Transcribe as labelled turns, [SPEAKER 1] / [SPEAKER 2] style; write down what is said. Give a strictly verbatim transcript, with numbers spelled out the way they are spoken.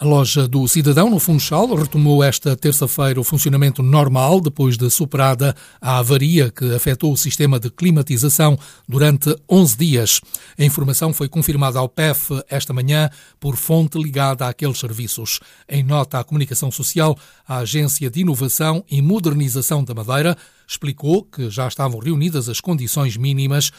[SPEAKER 1] A loja do Cidadão, no Funchal, retomou esta terça-feira o funcionamento normal depois de superada a avaria que afetou o sistema de climatização durante onze dias. A informação foi confirmada ao P E F esta manhã por fonte ligada àqueles serviços. Em nota à comunicação social, a Agência de Inovação e Modernização da Madeira explicou que já estavam reunidas as condições mínimas